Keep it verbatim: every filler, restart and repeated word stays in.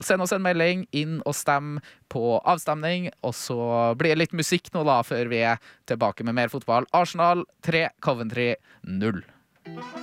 send oss en melding inn og stem på avstemning, og så blir det litt musikk nå da, før vi er tilbake med mer fotball. Arsenal tre, Coventry null.